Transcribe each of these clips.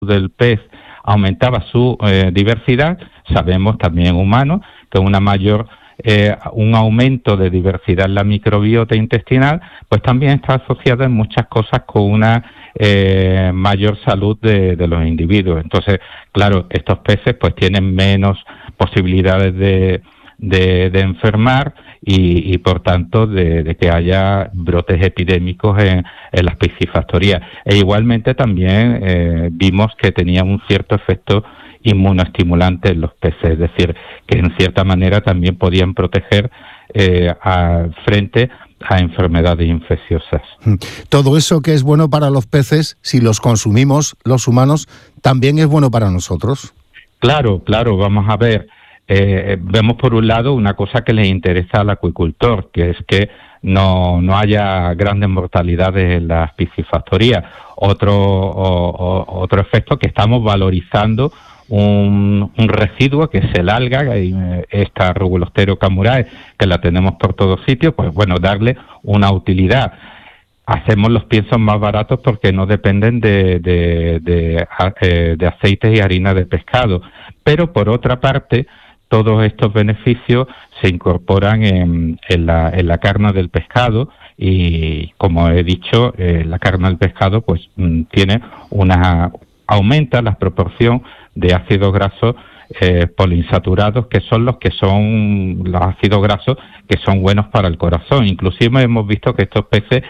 del pez aumentaba su diversidad, sabemos también humanos que un aumento de diversidad en la microbiota intestinal, pues también está asociada en muchas cosas con una mayor salud de los individuos. Entonces, claro, estos peces pues tienen menos posibilidades de enfermar y por tanto de que haya brotes epidémicos en las piscifactorías. E igualmente también vimos que tenía un cierto efecto inmunoestimulante en los peces, es decir, que en cierta manera también podían proteger frente a enfermedades infecciosas. Todo eso que es bueno para los peces, si los consumimos los humanos, también es bueno para nosotros. Claro, vamos a ver. Vemos por un lado una cosa que le interesa al acuicultor, que es que no haya grandes mortalidades en las piscifactorías. Otro efecto, que estamos valorizando un residuo que es el alga, esta Rugulostero camurae, que la tenemos por todos sitios, pues bueno, darle una utilidad. Hacemos los piensos más baratos porque no dependen de aceites y harina de pescado, pero por otra parte todos estos beneficios se incorporan en la carne del pescado y, como he dicho, la carne del pescado pues aumenta la proporción de ácidos grasos poliinsaturados, que son los ácidos grasos que son buenos para el corazón. Inclusive hemos visto que estos peces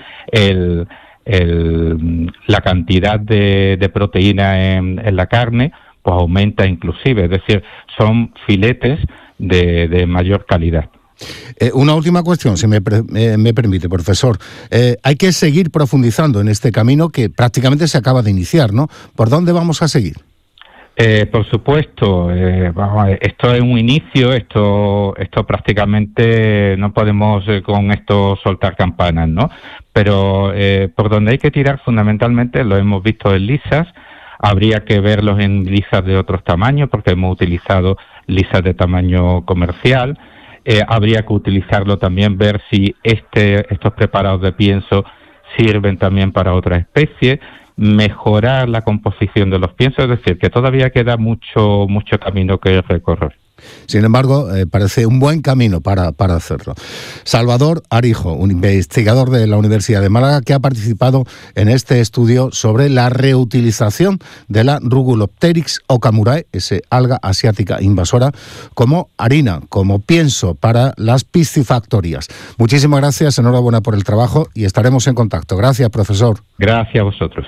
la cantidad de proteína en la carne pues aumenta inclusive, es decir, son filetes de mayor calidad. Una última cuestión, si me permite, profesor. Hay que seguir profundizando en este camino que prácticamente se acaba de iniciar, ¿no? ¿Por dónde vamos a seguir? Por supuesto, esto es un inicio, esto prácticamente no podemos con esto soltar campanas, ¿no? Pero por donde hay que tirar fundamentalmente, lo hemos visto en lisas. Habría que verlos en lisas de otros tamaños, porque hemos utilizado lisas de tamaño comercial. Habría que utilizarlo también, ver si estos preparados de pienso sirven también para otras especies, mejorar la composición de los piensos, es decir, que todavía queda mucho camino que recorrer. Sin embargo, parece un buen camino para hacerlo. Salvador Arijo, un investigador de la Universidad de Málaga que ha participado en este estudio sobre la reutilización de la Rugulopteryx okamurae, ese alga asiática invasora, como harina, como pienso para las piscifactorías. Muchísimas gracias, enhorabuena por el trabajo y estaremos en contacto. Gracias, profesor. Gracias a vosotros.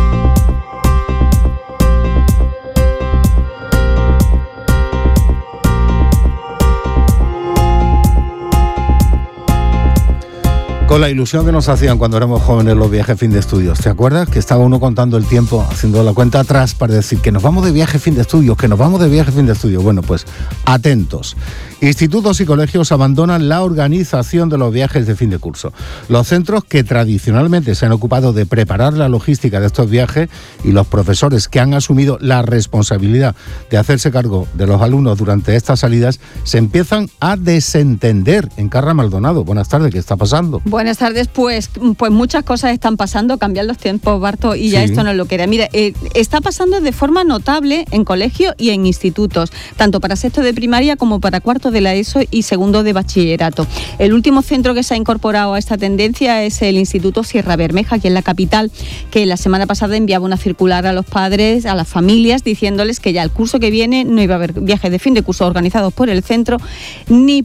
Con la ilusión que nos hacían cuando éramos jóvenes los viajes fin de estudios. ¿Te acuerdas? Que estaba uno contando el tiempo, haciendo la cuenta atrás para decir que nos vamos de viaje fin de estudios, que nos vamos de viaje fin de estudios. Bueno, pues atentos. Institutos y colegios abandonan la organización de los viajes de fin de curso. Los centros que tradicionalmente se han ocupado de preparar la logística de estos viajes y los profesores que han asumido la responsabilidad de hacerse cargo de los alumnos durante estas salidas se empiezan a desentender. En Carra Maldonado, buenas tardes, ¿qué está pasando? Buenas tardes, pues muchas cosas están pasando, cambian los tiempos, Barto, y ya esto no lo queda. Mira, está pasando de forma notable en colegios y en institutos, tanto para sexto de primaria como para cuarto de la ESO y segundo de bachillerato. El último centro que se ha incorporado a esta tendencia es el Instituto Sierra Bermeja, aquí en la capital, que la semana pasada enviaba una circular a los padres, a las familias, diciéndoles que ya el curso que viene no iba a haber viajes de fin de curso organizados por el centro, ni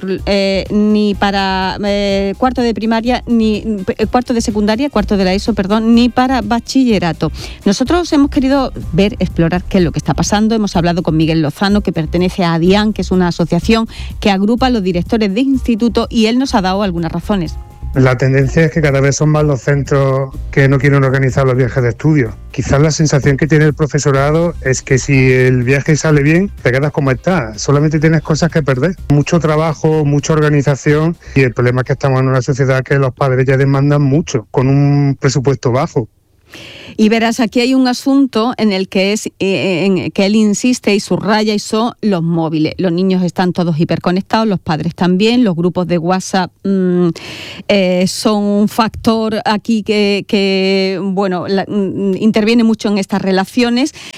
para cuarto de primaria, ni cuarto de secundaria, cuarto de la ESO, ni para bachillerato. Nosotros hemos querido explorar qué es lo que está pasando. Hemos hablado con Miguel Lozano, que pertenece a ADIAN, que es una asociación que agrupa a los directores de instituto, y él nos ha dado algunas razones. La tendencia es que cada vez son más los centros que no quieren organizar los viajes de estudio. Quizás la sensación que tiene el profesorado es que si el viaje sale bien, te quedas como estás. Solamente tienes cosas que perder. Mucho trabajo, mucha organización, y el problema es que estamos en una sociedad que los padres ya demandan mucho, con un presupuesto bajo. Y verás, aquí hay un asunto en el que él insiste y subraya, y son los móviles. Los niños están todos hiperconectados, los padres también, los grupos de WhatsApp son un factor aquí que interviene mucho en estas relaciones.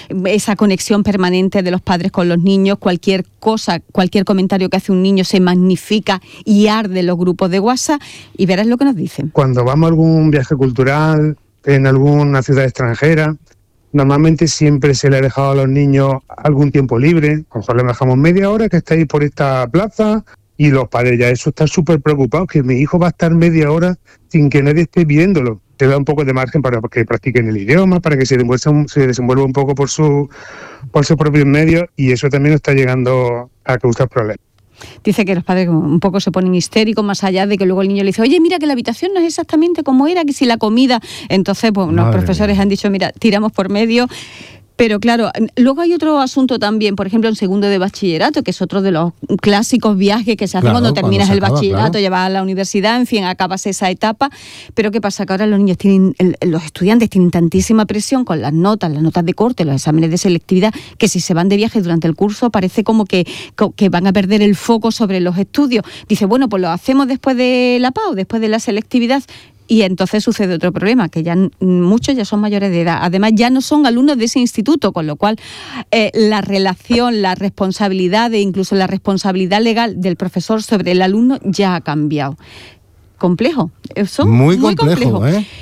esa conexión permanente de los padres con los niños, cualquier cosa, cualquier comentario que hace un niño se magnifica y arde en los grupos de WhatsApp, y verás lo que nos dicen. Cuando vamos a algún viaje cultural en alguna ciudad extranjera, normalmente siempre se le ha dejado a los niños algún tiempo libre. A lo mejor le dejamos media hora que estáis por esta plaza, y los padres ya eso están súper preocupados, que mi hijo va a estar media hora sin que nadie esté viéndolo. Te da un poco de margen para que practiquen el idioma, para que se desenvuelva un poco por sus propios medios, y eso también está llegando a causar problemas. Dice que los padres un poco se ponen histéricos, más allá de que luego el niño le dice, oye, mira que la habitación no es exactamente como era, que si la comida... Entonces, pues los profesores han dicho, mira, tiramos por medio. Pero claro, luego hay otro asunto también, por ejemplo, en segundo de bachillerato, que es otro de los clásicos viajes que se hacen cuando terminas el bachillerato, llevas a la universidad, en fin, acabas esa etapa. Pero ¿qué pasa? Que ahora los estudiantes tienen tantísima presión con las notas de corte, los exámenes de selectividad, que si se van de viaje durante el curso parece como que van a perder el foco sobre los estudios. Dice, bueno, pues lo hacemos después de la PAU, después de la selectividad. Y entonces sucede otro problema, que ya muchos ya son mayores de edad. Además, ya no son alumnos de ese instituto, con lo cual la relación, la responsabilidad e incluso la responsabilidad legal del profesor sobre el alumno ya ha cambiado. Complejo. Son muy complejo.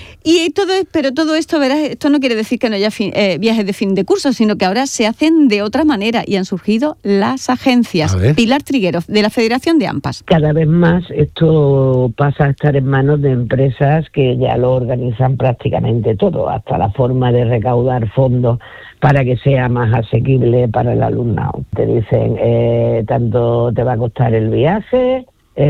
Y todo esto, verás, esto no quiere decir que no haya viajes de fin de curso, sino que ahora se hacen de otra manera y han surgido las agencias. Pilar Trigueros, de la Federación de AMPAs. Cada vez más esto pasa a estar en manos de empresas que ya lo organizan prácticamente todo, hasta la forma de recaudar fondos para que sea más asequible para el alumnado. Te dicen, tanto te va a costar el viaje...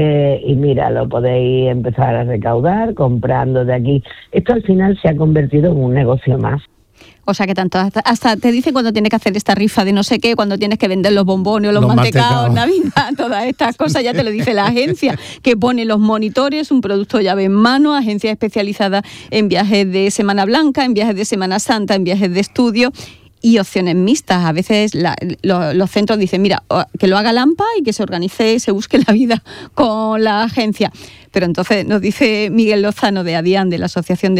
y mira, lo podéis empezar a recaudar comprando de aquí. Esto al final se ha convertido en un negocio más. O sea que tanto hasta te dice cuando tienes que hacer esta rifa de no sé qué, cuando tienes que vender los bombones o los mantecados, Navidad, todas estas cosas ya te lo dice la agencia, que pone los monitores, un producto llave en mano, agencia especializada en viajes de Semana Blanca, en viajes de Semana Santa, en viajes de estudio, y opciones mixtas. A veces los centros dicen, mira, que lo haga la AMPA y que se organice, se busque la vida con la agencia. Pero entonces nos dice Miguel Lozano de ADIAN, de la Asociación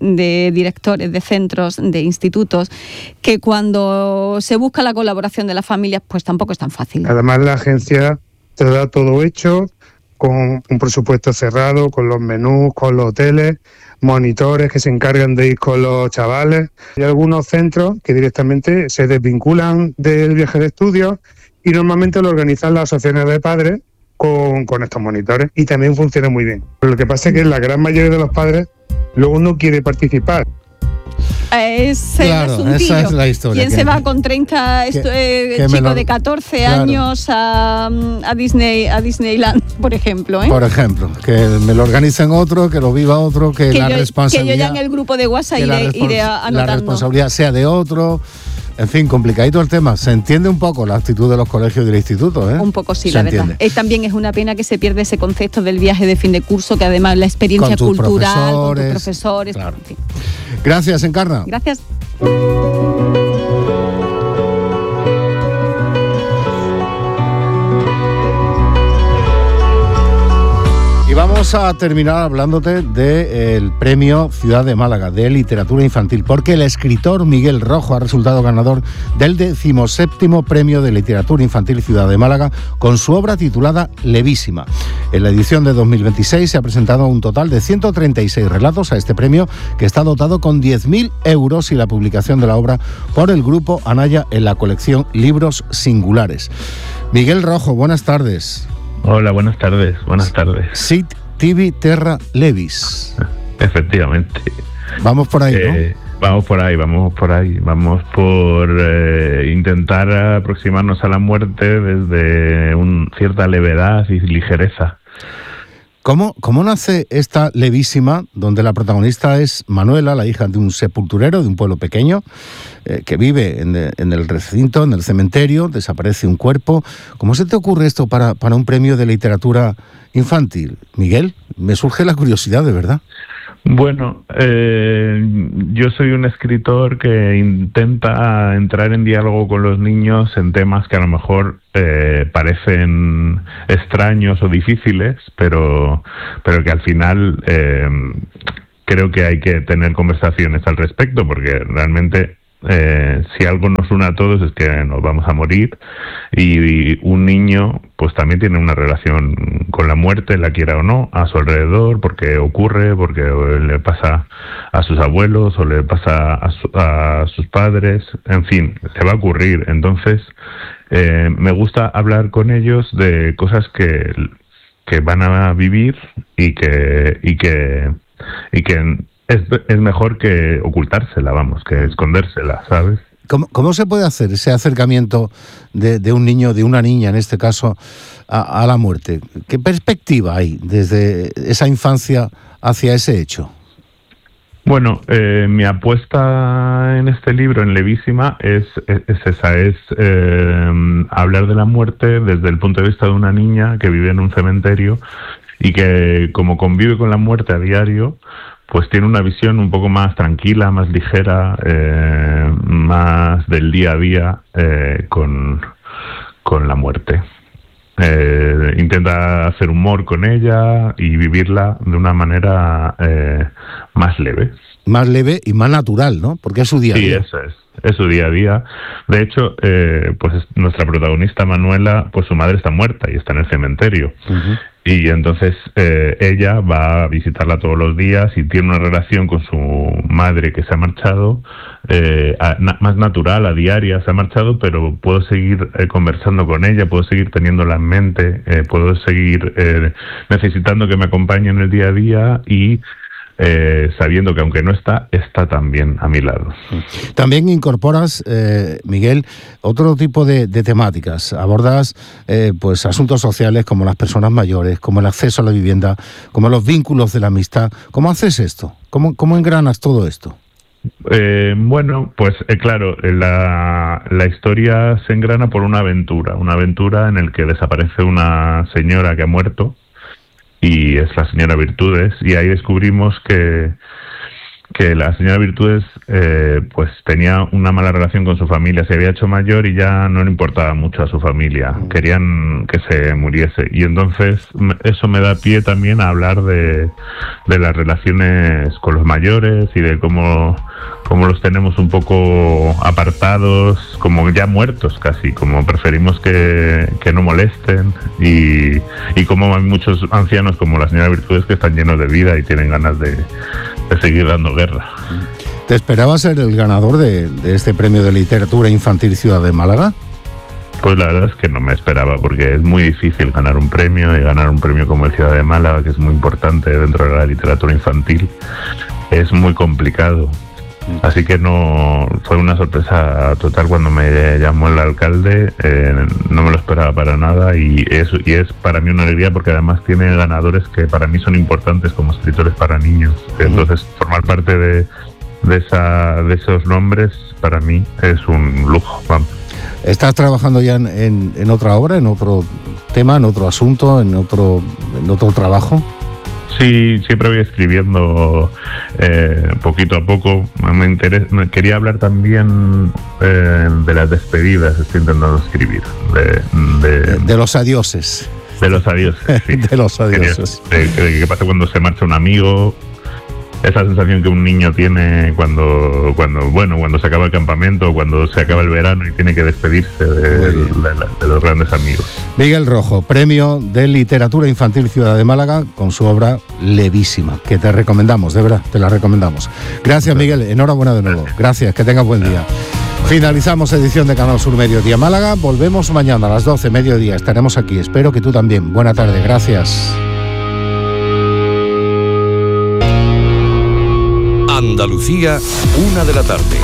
de Directores de Centros, de Institutos, que cuando se busca la colaboración de las familias, pues tampoco es tan fácil. Además, la agencia te da todo hecho, con un presupuesto cerrado, con los menús, con los hoteles, monitores que se encargan de ir con los chavales. Hay algunos centros que directamente se desvinculan del viaje de estudios y normalmente lo organizan las asociaciones de padres con estos monitores, y también funciona muy bien. Pero lo que pasa es que la gran mayoría de los padres luego no quiere participar. Claro, esa es la historia. ¿Quién se va con 30 chicos de 14 años a Disneyland, por ejemplo? Por ejemplo, que me lo organicen otro, que lo viva otro, que la responsabilidad... Que yo ya en el grupo de WhatsApp iré anotando. La responsabilidad sea de otro... En fin, complicadito el tema. Se entiende un poco la actitud de los colegios y del instituto, ¿eh? Un poco sí, la verdad. También es una pena que se pierda ese concepto del viaje de fin de curso, que además la experiencia cultural, con tus profesores... Claro. En fin. Gracias, Encarna. Gracias. Y vamos a terminar hablándote del premio Ciudad de Málaga de literatura infantil, porque el escritor Miguel Rojo ha resultado ganador del 17º premio de literatura infantil Ciudad de Málaga con su obra titulada Levísima. En la edición de 2026 se ha presentado un total de 136 relatos a este premio, que está dotado con 10.000 euros y la publicación de la obra por el grupo Anaya en la colección Libros Singulares. Miguel Rojo, buenas tardes. Hola, buenas tardes. Sit tibi terra levis. Efectivamente. Vamos por ahí, ¿no? Vamos por ahí. Vamos por intentar aproximarnos a la muerte desde cierta levedad y ligereza. ¿Cómo nace esta Levísima, donde la protagonista es Manuela, la hija de un sepulturero de un pueblo pequeño, que vive en el recinto, en el cementerio, desaparece un cuerpo? ¿Cómo se te ocurre esto para un premio de literatura infantil? Miguel, me surge la curiosidad, de verdad. Bueno, yo soy un escritor que intenta entrar en diálogo con los niños en temas que a lo mejor parecen extraños o difíciles, pero que al final creo que hay que tener conversaciones al respecto, porque realmente si algo nos une a todos es que nos vamos a morir, y un niño pues también tiene una relación con la muerte, la quiera o no, a su alrededor, porque ocurre, porque le pasa a sus abuelos o le pasa a sus padres, en fin, le va a ocurrir. Entonces me gusta hablar con ellos de cosas que van a vivir y que es mejor que ocultársela, vamos, que escondérsela, ¿sabes? ¿Cómo se puede hacer ese acercamiento de un niño, de una niña en este caso, a la muerte? ¿Qué perspectiva hay desde esa infancia hacia ese hecho? Bueno, mi apuesta en este libro, en Levísima, es hablar de la muerte desde el punto de vista de una niña que vive en un cementerio y que, como convive con la muerte a diario, pues tiene una visión un poco más tranquila, más ligera, más del día a día con la muerte. Intenta hacer humor con ella y vivirla de una manera más leve. Más leve y más natural, ¿no? Porque es su día a día. Sí, eso es su día a día. De hecho, pues nuestra protagonista, Manuela, pues su madre está muerta y está en el cementerio. Uh-huh. Y entonces ella va a visitarla todos los días y tiene una relación con su madre que se ha marchado, más natural, a diaria, se ha marchado, pero puedo seguir conversando con ella, puedo seguir teniéndola en mente, puedo seguir necesitando que me acompañe en el día a día y sabiendo que aunque no está también a mi lado. También incorporas, Miguel, otro tipo de temáticas. Abordas pues asuntos sociales como las personas mayores, como el acceso a la vivienda, como los vínculos de la amistad. ¿Cómo haces esto? ¿Cómo engranas todo esto? Bueno, pues claro, la historia se engrana por una aventura en la que desaparece una señora que ha muerto, y es la señora Virtudes, y ahí descubrimos que la señora Virtudes pues tenía una mala relación con su familia, se había hecho mayor y ya no le importaba mucho a su familia, querían que se muriese, y entonces eso me da pie también a hablar de las relaciones con los mayores y de cómo los tenemos un poco apartados, como ya muertos casi, como preferimos que no molesten, y como hay muchos ancianos como la señora Virtudes que están llenos de vida y tienen ganas de seguir dando guerra. ¿Te esperabas ser el ganador de este premio de literatura infantil Ciudad de Málaga? Pues la verdad es que no me esperaba, porque es muy difícil ganar un premio, y ganar un premio como el Ciudad de Málaga, que es muy importante dentro de la literatura infantil, es muy complicado. Así que no, fue una sorpresa total cuando me llamó el alcalde, no me lo esperaba para nada, y es para mí una alegría, porque además tiene ganadores que para mí son importantes como escritores para niños. Entonces formar parte de esos nombres para mí es un lujo. Vamos. ¿Estás trabajando ya en otra obra, en otro tema, en otro asunto, en otro trabajo? Sí, siempre voy escribiendo poquito a poco. Quería hablar también de las despedidas, estoy intentando escribir. De los adioses. De los adioses, sí. De los adioses. De qué pasa cuando se marcha un amigo, esa sensación que un niño tiene cuando se acaba el campamento, cuando se acaba el verano y tiene que despedirse de los grandes amigos. Miguel Rojo, Premio de Literatura Infantil Ciudad de Málaga, con su obra Levísima, que te recomendamos, de verdad, te la recomendamos. Gracias, Miguel, enhorabuena de nuevo. Gracias, que tengas buen día. Finalizamos edición de Canal Sur Mediodía Málaga, volvemos mañana a las 12, mediodía, estaremos aquí, espero que tú también. Buena tarde, gracias. Andalucía, 1 de la tarde.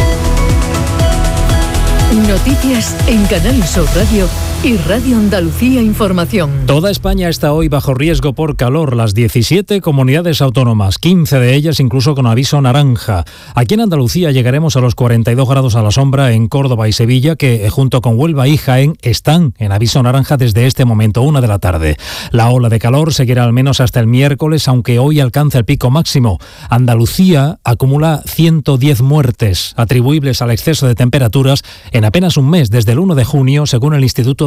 Noticias en Canal Sur Radio y Radio Andalucía Información. Toda España está hoy bajo riesgo por calor. Las 17 comunidades autónomas, 15 de ellas incluso con aviso naranja. Aquí en Andalucía llegaremos a los 42 grados a la sombra en Córdoba y Sevilla, que junto con Huelva y Jaén están en aviso naranja desde este momento, 1 de la tarde. La ola de calor seguirá al menos hasta el miércoles, aunque hoy alcanza el pico máximo. Andalucía acumula 110 muertes atribuibles al exceso de temperaturas en apenas un mes, desde el 1 de junio, según el Instituto de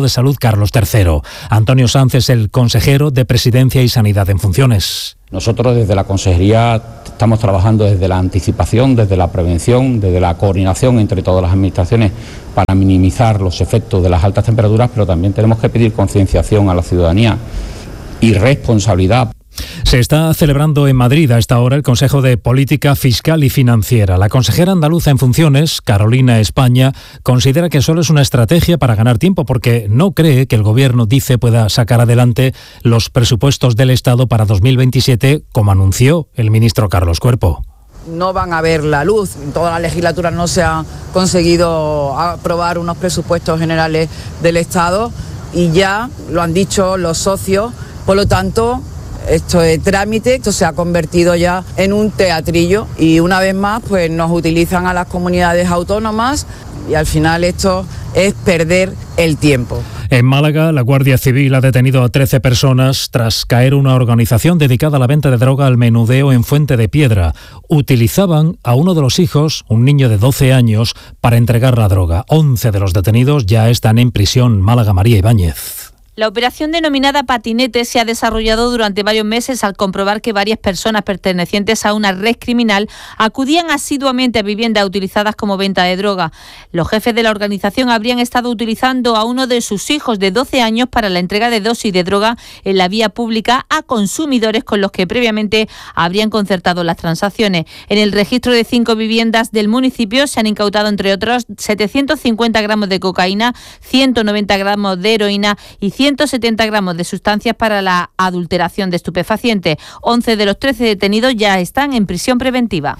de Salud Carlos III. Antonio Sanz es el consejero de Presidencia y Sanidad en funciones. Nosotros desde la Consejería estamos trabajando desde la anticipación, desde la prevención, desde la coordinación entre todas las administraciones para minimizar los efectos de las altas temperaturas, pero también tenemos que pedir concienciación a la ciudadanía y responsabilidad. Se está celebrando en Madrid a esta hora el Consejo de Política Fiscal y Financiera. La consejera andaluza en funciones, Carolina España, considera que solo es una estrategia para ganar tiempo porque no cree que el Gobierno, dice, pueda sacar adelante los presupuestos del Estado para 2027, como anunció el ministro Carlos Cuerpo. No van a ver la luz. En toda la legislatura no se ha conseguido aprobar unos presupuestos generales del Estado y ya lo han dicho los socios. Por lo tanto, esto es trámite, esto se ha convertido ya en un teatrillo y una vez más pues nos utilizan a las comunidades autónomas y al final esto es perder el tiempo. En Málaga, la Guardia Civil ha detenido a 13 personas tras caer una organización dedicada a la venta de droga al menudeo en Fuente de Piedra. Utilizaban a uno de los hijos, un niño de 12 años, para entregar la droga. 11 de los detenidos ya están en prisión. Málaga, María Ibáñez. La operación denominada Patinete se ha desarrollado durante varios meses al comprobar que varias personas pertenecientes a una red criminal acudían asiduamente a viviendas utilizadas como venta de droga. Los jefes de la organización habrían estado utilizando a uno de sus hijos de 12 años para la entrega de dosis de droga en la vía pública a consumidores con los que previamente habrían concertado las transacciones. En el registro de 5 viviendas del municipio se han incautado, entre otros, 750 gramos de cocaína, 190 gramos de heroína y 170 gramos de sustancias para la adulteración de estupefacientes. 11 de los 13 detenidos ya están en prisión preventiva.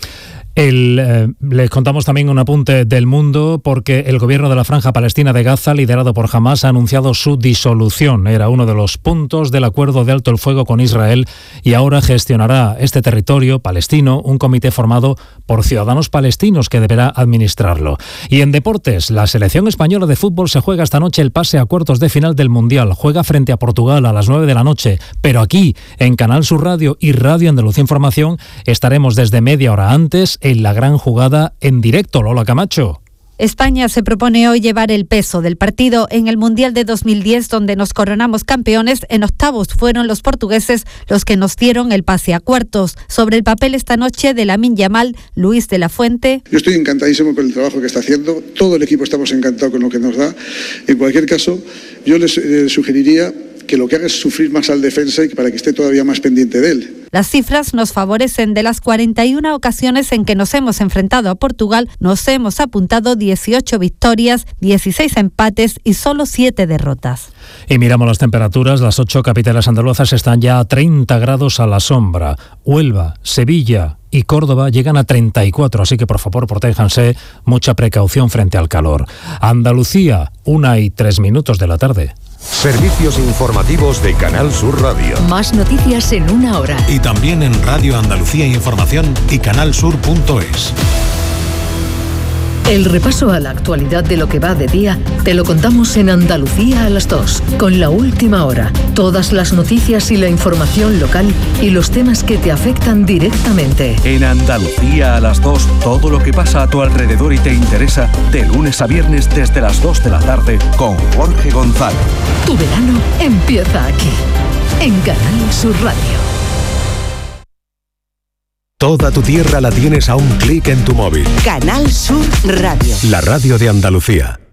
Les contamos también un apunte del Mundo porque el gobierno de la Franja Palestina de Gaza, liderado por Hamás, ha anunciado su disolución. Era uno de los puntos del acuerdo de alto el fuego con Israel y ahora gestionará este territorio palestino un comité formado por ciudadanos palestinos que deberá administrarlo. Y en deportes, la selección española de fútbol se juega esta noche el pase a cuartos de final del Mundial. Juega frente a Portugal a las 9 de la noche, pero aquí, en Canal Sur Radio y Radio Andalucía Información, estaremos desde media hora antes en la gran jugada en directo. Lola Camacho. España se propone hoy llevar el peso del partido en el Mundial de 2010, donde nos coronamos campeones. En octavos fueron los portugueses los que nos dieron el pase a cuartos. Sobre el papel esta noche de Lamine Yamal, Luis de la Fuente. Yo estoy encantadísimo con el trabajo que está haciendo. Todo el equipo estamos encantados con lo que nos da. En cualquier caso, yo les sugeriría que lo que haga es sufrir más al defensa y para que esté todavía más pendiente de él. Las cifras nos favorecen. De las 41 ocasiones en que nos hemos enfrentado a Portugal, nos hemos apuntado 18 victorias, 16 empates y solo 7 derrotas. Y miramos las temperaturas. Las 8 capitales andaluzas están ya a 30 grados a la sombra. Huelva, Sevilla y Córdoba llegan a 34, así que por favor protéjanse, mucha precaución frente al calor. Andalucía, 1:03 de la tarde. Servicios informativos de Canal Sur Radio. Más noticias en una hora. Y también en Radio Andalucía Información y canalsur.es. El repaso a la actualidad de lo que va de día te lo contamos en Andalucía a las 2, con La Última Hora. Todas las noticias y la información local y los temas que te afectan directamente. En Andalucía a las 2, todo lo que pasa a tu alrededor y te interesa, de lunes a viernes desde las 2 de la tarde con Jorge González. Tu verano empieza aquí, en Canal Sur Radio. Toda tu tierra la tienes a un clic en tu móvil. Canal Sur Radio. La radio de Andalucía.